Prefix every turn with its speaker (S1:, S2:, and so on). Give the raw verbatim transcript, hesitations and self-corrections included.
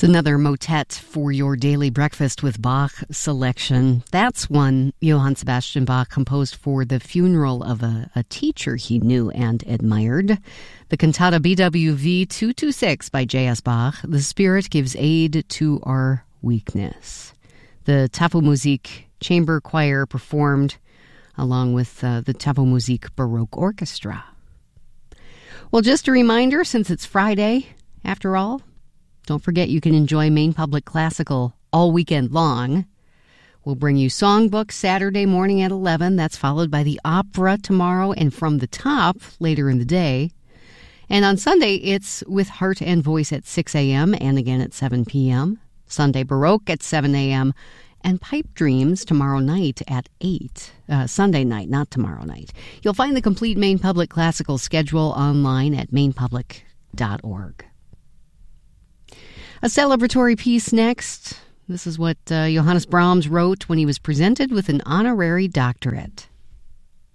S1: It's another motet for your daily breakfast with Bach selection. That's one Johann Sebastian Bach composed for the funeral of a, a teacher he knew and admired. The cantata B W V two twenty-six by J S Bach, The Spirit Gives Aid to Our Weakness. The Tafelmusik Chamber Choir performed along with uh, the Tafelmusik Baroque Orchestra. Well, just a reminder, since it's Friday, after all, don't forget you can enjoy Maine Public Classical all weekend long. We'll bring you Songbook Saturday morning at eleven. That's followed by the opera tomorrow and From the Top later in the day. And on Sunday, it's With Heart and Voice at six a.m. and again at seven p.m. Sunday Baroque at seven a.m. and Pipe Dreams tomorrow night at eight. Uh, Sunday night, not tomorrow night. You'll find the complete Maine Public Classical schedule online at maine public dot org. A celebratory piece next. This is what uh, Johannes Brahms wrote when he was presented with an honorary doctorate.